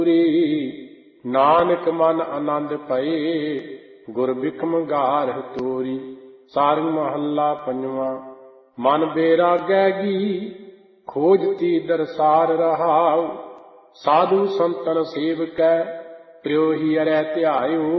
ਨਾਨਕ ਮਨ ਆਨੰਦ ਪਏ, ਗੁਰ ਬਿਖਮ ਗਾਰਹ ਤੋਰੀ। ਸਾਰੰਗ ਮਹੱਲਾ ਪੰਜਵਾਂ। ਮਨ ਬੇਰਾਗੈ ਗੀ, ਖੋਜਤੀ ਦਰਸਾਰ ਰਹਾਉ। ਸਾਧੂ ਸੰਤਨ ਸੇਵਕੈ, ਪ੍ਰਿਉ ਹੀ ਅਰੈ ਧਿਆਇਓ।